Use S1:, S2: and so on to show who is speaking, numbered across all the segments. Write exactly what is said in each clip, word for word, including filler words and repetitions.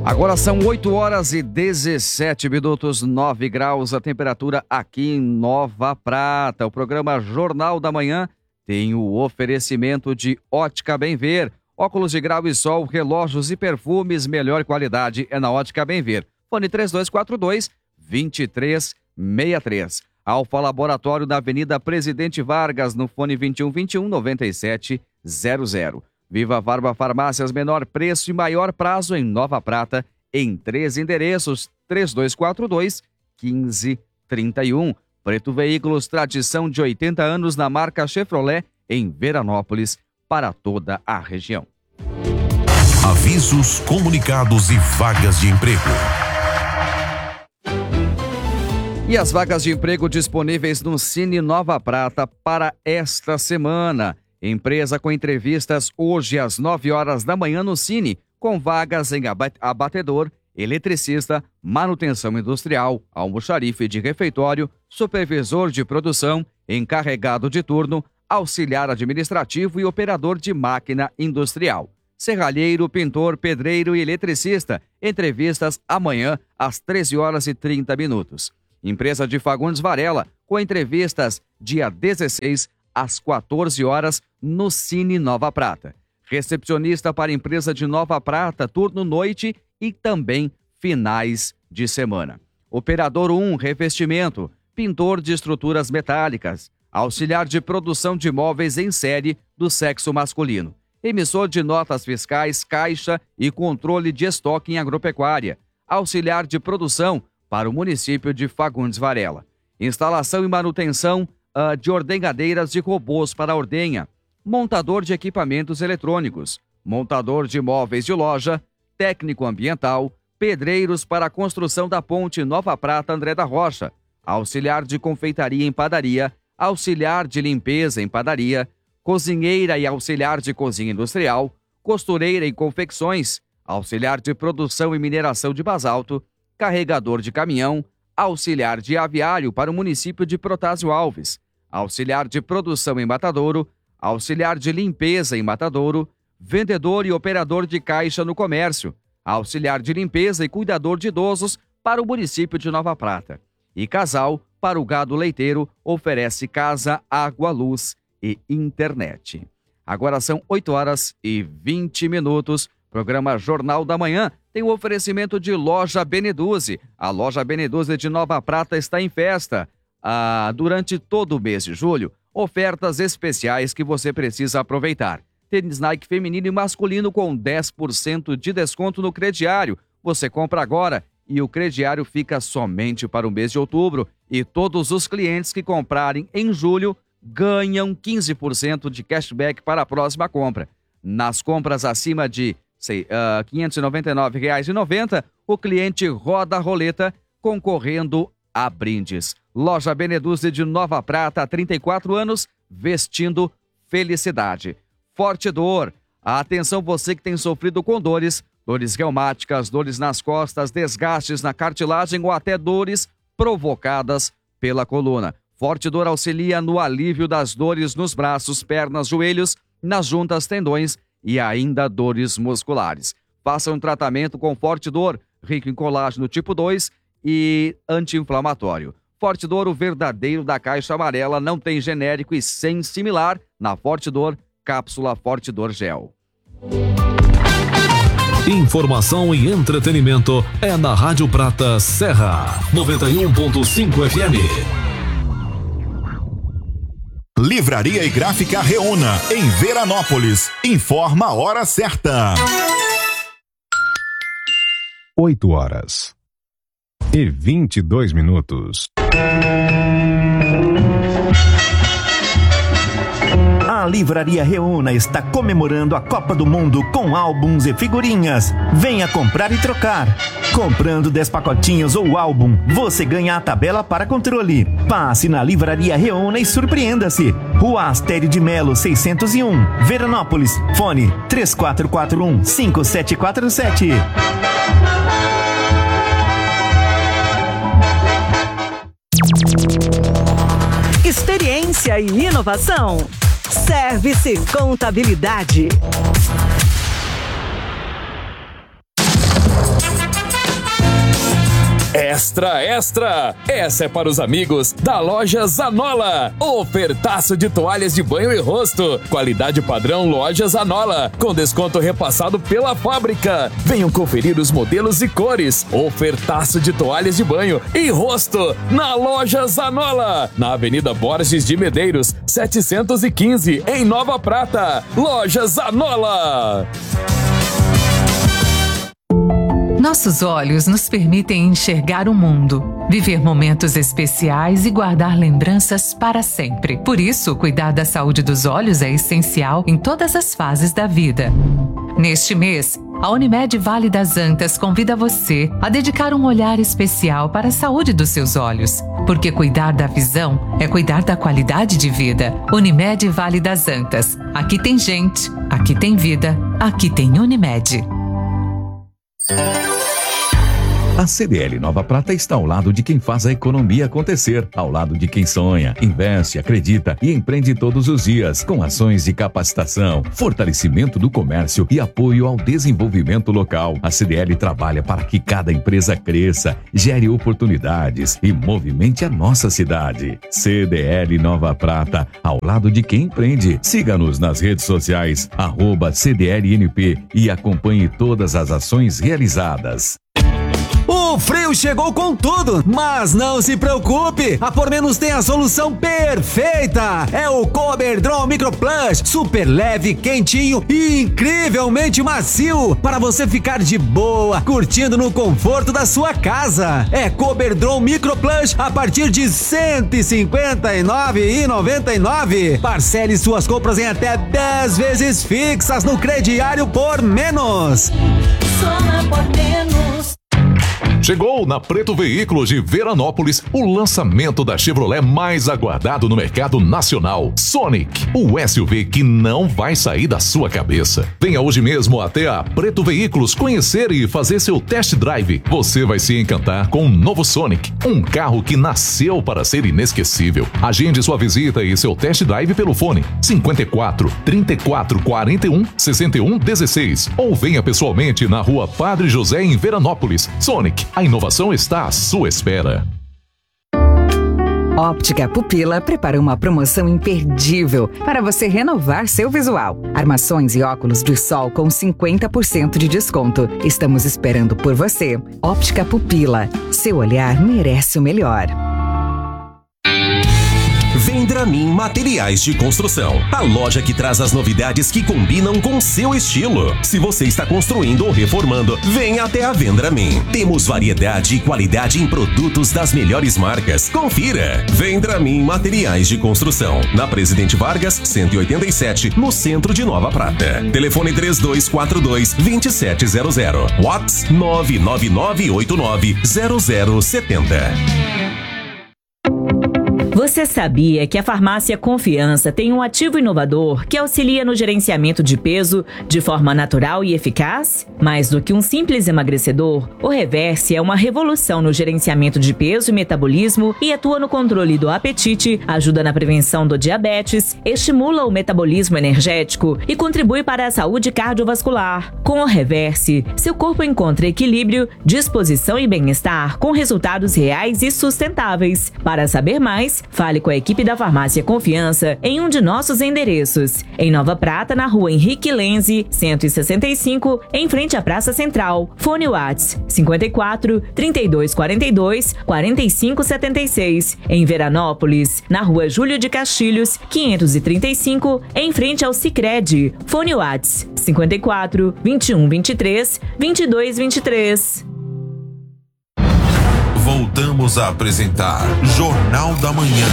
S1: Agora são oito horas e dezessete minutos, nove graus a temperatura aqui em Nova Prata. O programa Jornal da Manhã tem o oferecimento de Ótica Bem Ver. Óculos de grau e sol, relógios e perfumes, melhor qualidade é na Ótica Bem Ver. Fone três dois quatro dois, dois três seis três. Alfa Laboratório na Avenida Presidente Vargas, no fone vinte e um, vinte e um, noventa e sete zero zero. Viva Barba Farmácias, menor preço e maior prazo em Nova Prata, em três endereços, três dois quatro dois, um cinco três um. Preto Veículos, tradição de oitenta anos na marca Chevrolet, em Veranópolis, para toda a região.
S2: Avisos, comunicados e vagas de emprego.
S1: E as vagas de emprego disponíveis no Cine Nova Prata para esta semana. Empresa com entrevistas hoje às nove horas da manhã no Cine, com vagas em abatedor, eletricista, manutenção industrial, almoxarife de refeitório, supervisor de produção, encarregado de turno, auxiliar administrativo e operador de máquina industrial. Serralheiro, pintor, pedreiro e eletricista. Entrevistas amanhã às treze horas e trinta minutos. Empresa de Fagundes Varela, com entrevistas dia dezesseis às quatorze horas no Cine Nova Prata. Recepcionista para empresa de Nova Prata, turno noite e também finais de semana. Operador um, revestimento, pintor de estruturas metálicas, auxiliar de produção de móveis em série do sexo masculino, emissor de notas fiscais, caixa e controle de estoque em agropecuária, auxiliar de produção para o município de Fagundes Varela, instalação e manutenção uh, de ordenhadeiras de robôs para ordenha, montador de equipamentos eletrônicos, montador de móveis de loja, técnico ambiental, pedreiros para a construção da ponte Nova Prata André da Rocha, auxiliar de confeitaria em padaria, auxiliar de limpeza em padaria, cozinheira e auxiliar de cozinha industrial, costureira em confecções, auxiliar de produção e mineração de basalto, carregador de caminhão, auxiliar de aviário para o município de Protásio Alves, auxiliar de produção em Matadouro, auxiliar de limpeza em Matadouro, vendedor e operador de caixa no comércio, auxiliar de limpeza e cuidador de idosos para o município de Nova Prata. E casal, para o gado leiteiro, oferece casa, água, luz e internet. Agora são oito horas e vinte minutos. Programa Jornal da Manhã tem o oferecimento de Loja Beneduzzi. A Loja Beneduzzi de Nova Prata está em festa. Ah, durante todo o mês de julho, ofertas especiais que você precisa aproveitar. Tênis Nike feminino e masculino com dez por cento de desconto no crediário. Você compra agora e o crediário fica somente para o mês de outubro. E todos os clientes que comprarem em julho ganham quinze por cento de cashback para a próxima compra. Nas compras acima de sei, uh, quinhentos e noventa e nove reais e noventa centavos, o cliente roda a roleta concorrendo a brindes. Loja Beneduzzi de Nova Prata, há trinta e quatro anos, vestindo felicidade. Forte Dor. Atenção você que tem sofrido com dores, dores reumáticas, dores nas costas, desgastes na cartilagem ou até dores provocadas pela coluna. Forte Dor auxilia no alívio das dores nos braços, pernas, joelhos, nas juntas, tendões e ainda dores musculares. Faça um tratamento com Forte Dor, rico em colágeno tipo dois e anti-inflamatório. Forte Dor, o verdadeiro da caixa amarela, não tem genérico e sem similar na Forte Dor, cápsula Forte Dor Gel.
S2: Informação e entretenimento é na Rádio Prata Serra, noventa e um ponto cinco F M.
S3: Livraria e Gráfica Reúna, em Veranópolis. Informa a hora certa.
S4: oito horas e vinte e dois minutos.
S5: A Livraria Reúna está comemorando a Copa do Mundo com álbuns e figurinhas. Venha comprar e trocar. Comprando dez pacotinhos ou álbum, você ganha a tabela para controle. Passe na Livraria Reúna e surpreenda-se. Rua Astério de Melo, seiscentos e um, Veranópolis. Fone três quatro quatro um, cinco sete quatro sete.
S6: Experiência e inovação. Service Contabilidade.
S7: Extra, extra! Essa é para os amigos da loja Zanola. Ofertaço de toalhas de banho e rosto. Qualidade padrão Loja Zanola. Com desconto repassado pela fábrica. Venham conferir os modelos e cores. Ofertaço de toalhas de banho e rosto na loja Zanola. Na Avenida Borges de Medeiros, setecentos e quinze, em Nova Prata. Loja Zanola.
S8: Nossos olhos nos permitem enxergar o mundo, viver momentos especiais e guardar lembranças para sempre. Por isso, cuidar da saúde dos olhos é essencial em todas as fases da vida. Neste mês, a Unimed Vale das Antas convida você a dedicar um olhar especial para a saúde dos seus olhos, porque cuidar da visão é cuidar da qualidade de vida. Unimed Vale das Antas. Aqui tem gente, aqui tem vida, aqui tem Unimed.
S9: A C D L Nova Prata está ao lado de quem faz a economia acontecer, ao lado de quem sonha, investe, acredita e empreende todos os dias, com ações de capacitação, fortalecimento do comércio e apoio ao desenvolvimento local. A C D L trabalha para que cada empresa cresça, gere oportunidades e movimente a nossa cidade. C D L Nova Prata, ao lado de quem empreende. Siga-nos nas redes sociais, arroba C D L N P e acompanhe todas as ações realizadas.
S10: O frio chegou com tudo, mas não se preocupe, a Por Menos tem a solução perfeita. É o Coberdron Micro Plus, super leve, quentinho e incrivelmente macio, para você ficar de boa, curtindo no conforto da sua casa. É Coberdron Micro Plus a partir de cento e cinquenta e nove reais e noventa e nove centavos. Parcele suas compras em até dez vezes fixas no crediário Por Menos.
S11: Só na Por Menos.
S2: Chegou na Preto Veículos de Veranópolis o lançamento da Chevrolet mais aguardado no mercado nacional, Sonic, o S U V que não vai sair da sua cabeça. Venha hoje mesmo até a Preto Veículos conhecer e fazer seu test drive. Você vai se encantar com o novo Sonic, um carro que nasceu para ser inesquecível. Agende sua visita e seu test drive pelo fone cinquenta e quatro, trinta e quatro, quarenta e um, sessenta e um, dezesseis ou venha pessoalmente na Rua Padre José em Veranópolis. Sonic, a inovação está à sua espera.
S12: Óptica Pupila prepara uma promoção imperdível para você renovar seu visual. Armações e óculos de sol com cinquenta por cento de desconto. Estamos esperando por você. Óptica Pupila. Seu olhar merece o melhor.
S13: Vendramin Materiais de Construção, a loja que traz as novidades que combinam com seu estilo. Se você está construindo ou reformando, venha até a Vendramin. Temos variedade e qualidade em produtos das melhores marcas. Confira! Vendramin Materiais de Construção, na Presidente Vargas, cento e oitenta e sete, no centro de Nova Prata. Telefone três dois quatro dois, dois sete zero zero. WhatsApp nove nove nove oito nove zero zero sete zero.
S14: Você sabia que a Farmácia Confiança tem um ativo inovador que auxilia no gerenciamento de peso de forma natural e eficaz? Mais do que um simples emagrecedor, o Reverse é uma revolução no gerenciamento de peso e metabolismo e atua no controle do apetite, ajuda na prevenção do diabetes, estimula o metabolismo energético e contribui para a saúde cardiovascular. Com o Reverse, seu corpo encontra equilíbrio, disposição e bem-estar com resultados reais e sustentáveis. Para saber mais, fale com a equipe da Farmácia Confiança em um de nossos endereços. Em Nova Prata, na Rua Henrique Lenze, cento e sessenta e cinco, em frente à Praça Central. Fone WhatsApp cinquenta e quatro, trinta e dois quarenta e dois, quarenta e cinco setenta e seis. Em Veranópolis, na Rua Júlio de Castilhos, quinhentos e trinta e cinco, em frente ao Sicredi. Fone WhatsApp cinquenta e quatro, vinte e um vinte e três, vinte e dois vinte e três.
S15: Voltamos a apresentar Jornal da Manhã.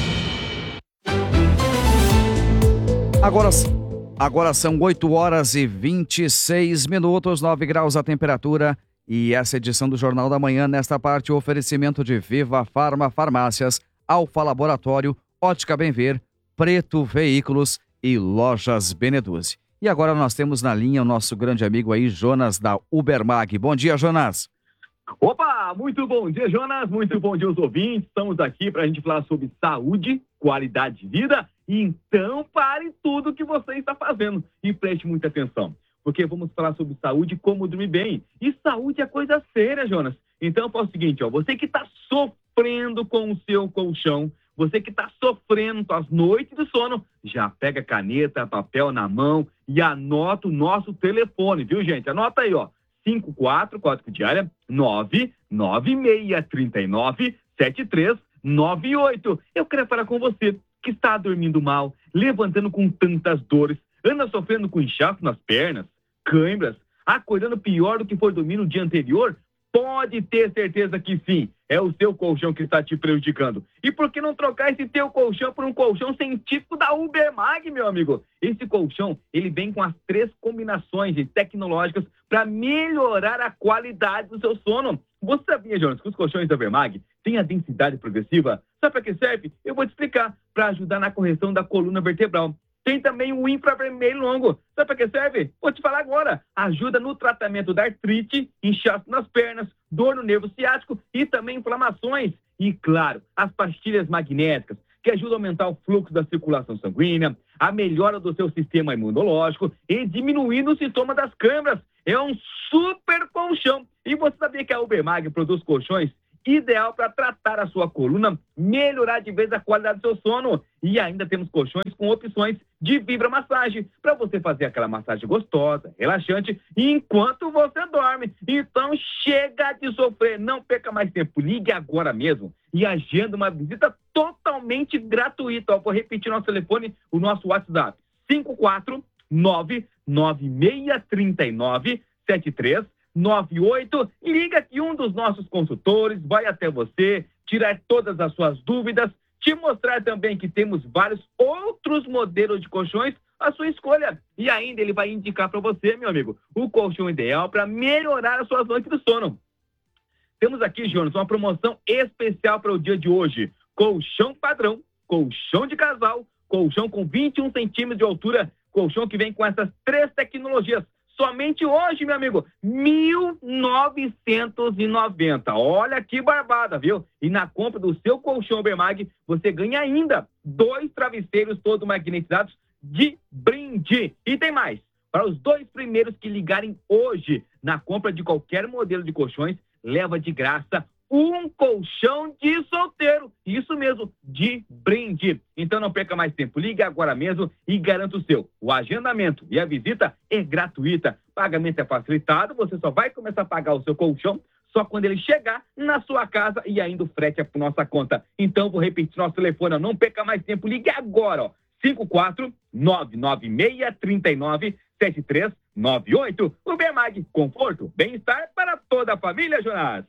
S1: Agora, agora são oito horas e vinte e seis minutos, nove graus a temperatura. E essa edição do Jornal da Manhã, nesta parte, o oferecimento de Viva Farma Farmácias, Alfa Laboratório, Ótica Benver, Preto Veículos e Lojas Beneduzzi. E agora nós temos na linha o nosso grande amigo aí, Jonas da Ubermag. Bom dia, Jonas.
S16: Opa, muito bom dia, Jonas, muito bom dia aos ouvintes. Estamos aqui para a gente falar sobre saúde, qualidade de vida. Então pare tudo que você está fazendo e preste muita atenção, porque vamos falar sobre saúde e como dormir bem. E saúde é coisa séria, Jonas. Então eu faço o seguinte, ó, você que está sofrendo com o seu colchão, você que está sofrendo com as noites do sono, já pega caneta, papel na mão e anota o nosso telefone, viu, gente? Anota aí, ó, cinco quatro, código de área, nove nove seis três nove, sete três nove oito. Eu quero falar com você que está dormindo mal, levantando com tantas dores, anda sofrendo com inchaço nas pernas, câimbras, acordando pior do que foi dormir no dia anterior. Pode ter certeza que sim, é o seu colchão que está te prejudicando. E por que não trocar esse teu colchão por um colchão científico da Ubermag, meu amigo? Esse colchão, ele vem com as três combinações tecnológicas para melhorar a qualidade do seu sono. Você sabia, Jonas, que os colchões da Ubermag têm a densidade progressiva? Sabe para que serve? Eu vou te explicar. Para ajudar na correção da coluna vertebral. Tem também o infravermelho longo. Sabe para que serve? Vou te falar agora. Ajuda no tratamento da artrite, inchaço nas pernas, dor no nervo ciático e também inflamações. E, claro, as pastilhas magnéticas, que ajudam a aumentar o fluxo da circulação sanguínea, a melhora do seu sistema imunológico e diminuindo o sintoma das câimbras. É um super colchão. E você sabia que a Ubermag produz colchões ideal para tratar a sua coluna, melhorar de vez a qualidade do seu sono. E ainda temos colchões com opções de vibromassagem, para você fazer aquela massagem gostosa, relaxante, enquanto você dorme. Então chega de sofrer, não perca mais tempo, ligue agora mesmo e agenda uma visita totalmente gratuita. Eu vou repetir nosso telefone, o nosso WhatsApp, cinco quatro nove nove seis três nove, sete três nove oito. Liga que um dos nossos consultores vai até você, tirar todas as suas dúvidas, te mostrar também que temos vários outros modelos de colchões à sua escolha. E ainda ele vai indicar para você, meu amigo, o colchão ideal para melhorar as suas noites do sono. Temos aqui, Jonas, uma promoção especial para o dia de hoje. Colchão padrão, colchão de casal, colchão com vinte e um centímetros de altura, colchão que vem com essas três tecnologias. Somente hoje, meu amigo, mil novecentos e noventa. Olha que barbada, viu? E na compra do seu colchão Ubermag, você ganha ainda dois travesseiros todos magnetizados de brinde. E tem mais. Para os dois primeiros que ligarem hoje na compra de qualquer modelo de colchões, leva de graça um colchão de solteiro. Isso mesmo, de brinde. Então não perca mais tempo. Ligue agora mesmo e garanta o seu. O agendamento e a visita é gratuita. Pagamento é facilitado. Você só vai começar a pagar o seu colchão só quando ele chegar na sua casa e ainda o frete é por nossa conta. Então vou repetir nosso telefone. Não perca mais tempo. Ligue agora, ó. cinco quatro nove nove seis três nove, sete três nove oito. Ubermag, conforto, bem-estar para toda a família, Jonas.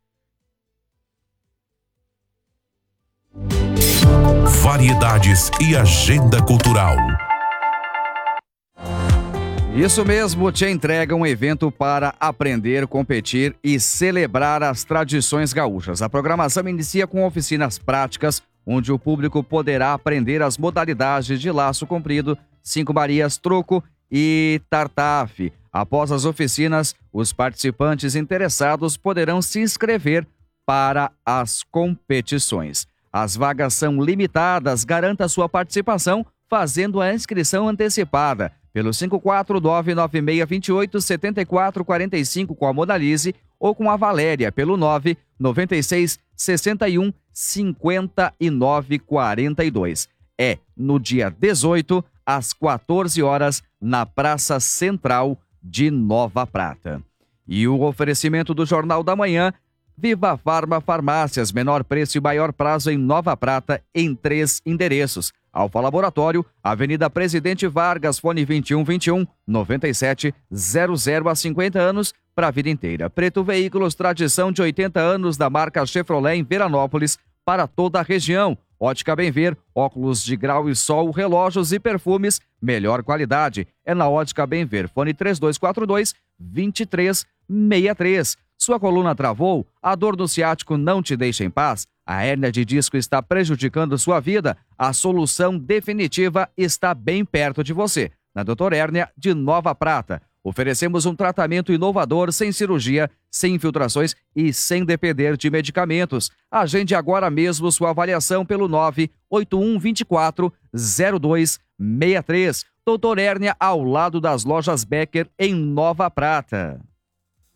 S15: Variedades e agenda cultural.
S1: Isso mesmo, te entrega um evento para aprender, competir e celebrar as tradições gaúchas. A programação inicia com oficinas práticas, onde o público poderá aprender as modalidades de laço comprido, cinco Marias, truco e tartafe. Após as oficinas, os participantes interessados poderão se inscrever para as competições. As vagas são limitadas, garanta sua participação fazendo a inscrição antecipada pelo cinco quatro nove nove seis dois oito sete quatro quatro cinco com a Modalize ou com a Valéria pelo nove nove seis seis um cinco nove quatro dois. É no dia dezoito, às quatorze horas, na Praça Central de Nova Prata. E o oferecimento do Jornal da Manhã: Viva Farma Farmácias, menor preço e maior prazo em Nova Prata, em três endereços. Alfa Laboratório, Avenida Presidente Vargas, fone vinte e um vinte e um, noventa e sete zero zero, há cinquenta anos, para a vida inteira. Preto Veículos, tradição de oitenta anos da marca Chevrolet em Veranópolis, para toda a região. Ótica Bem Ver, óculos de grau e sol, relógios e perfumes, melhor qualidade. É na Ótica Bem Ver, fone três dois quatro dois, dois três seis três. Sua coluna travou? A dor do ciático não te deixa em paz? A hérnia de disco está prejudicando sua vida? A solução definitiva está bem perto de você. Na doutor Hérnia de Nova Prata. Oferecemos um tratamento inovador, sem cirurgia, sem infiltrações e sem depender de medicamentos. Agende agora mesmo sua avaliação pelo nove oito um dois quatro zero dois seis três. Doutor Hérnia, ao lado das lojas Becker, em Nova Prata.